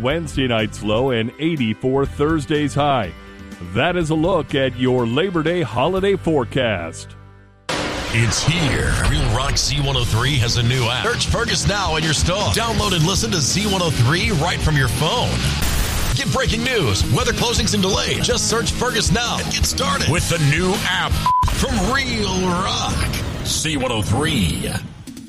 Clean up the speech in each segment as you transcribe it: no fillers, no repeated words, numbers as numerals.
Wednesday night's low and 80 for Thursday's high. That is a look at your Labor Day holiday forecast. It's here. Real Rock Z103 has a new app. Search Fergus now in your store. Download and listen to Z103 right from your phone. Get breaking news, weather closings and delays. Just search Fergus now and get started with the new app from Real Rock Z103.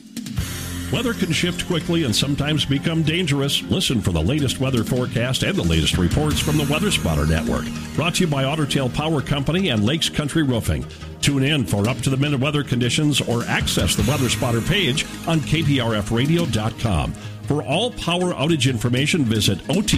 Weather can shift quickly and sometimes become dangerous. Listen for the latest weather forecast and the latest reports from the Weather Spotter Network. Brought to you by Otter Tail Power Company and Lakes Country Roofing. Tune in for up-to-the-minute weather conditions or access the Weather Spotter page on KPRFradio.com. For all power outage information, visit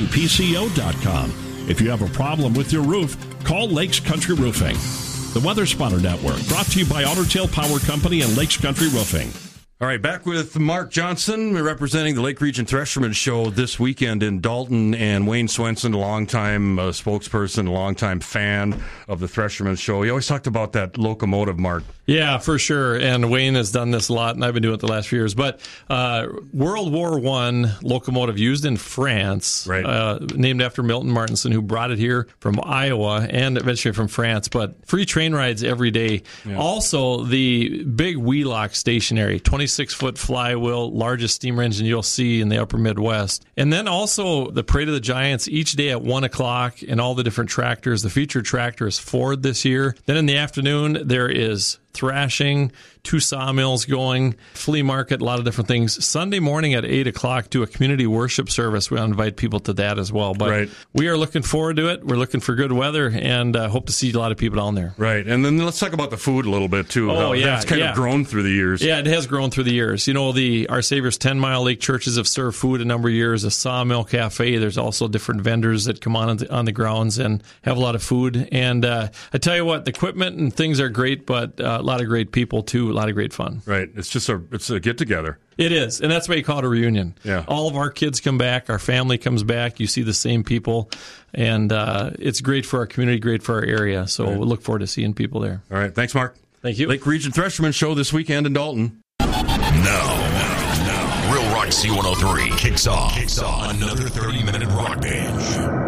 OTPCO.com. If you have a problem with your roof, call Lakes Country Roofing. The Weather Spotter Network, brought to you by Otter Tail Power Company and Lakes Country Roofing. All right, back with Mark Johnson, representing the Lake Region Thresherman Show this weekend in Dalton, and Wayne Swenson, a longtime spokesperson, a longtime fan of the Thresherman Show. He always talked about that locomotive, Mark. Yeah, for sure. And Wayne has done this a lot, and I've been doing it the last few years. But World War I locomotive used in France, right. Named after Milton Martinson, who brought it here from Iowa and eventually from France. But free train rides every day. Yeah. Also, the big Wheelock stationary, 26-foot flywheel, largest steam engine you'll see in the upper Midwest. And then also the Parade of the Giants each day at 1 o'clock and all the different tractors. The featured tractor is Ford this year. Then in the afternoon, there is thrashing, 2 sawmills going, flea market, a lot of different things. Sunday morning at 8 o'clock, do a community worship service. We invite people to that as well. But we are looking forward to it. We're looking for good weather and hope to see a lot of people down there. Right. And then let's talk about the food a little bit, too. That's kind of grown through the years. Yeah, it has grown through the years. You know, Our Savior's 10 Mile Lake churches have served food a number of years. A Sawmill Cafe. There's also different vendors that come on the grounds and have a lot of food. And I tell you what, the equipment and things are great, but a lot of great people, too. A lot of great fun. Right. It's a get-together. It is, and that's why you call it a reunion. Yeah. All of our kids come back. Our family comes back. You see the same people, and it's great for our community, great for our area. So we'll look forward to seeing people there. All right. Thanks, Mark. Thank you. Lake Region Thresherman Show this weekend in Dalton. Now, Real Rock Z103 kicks off another 30-minute rock binge.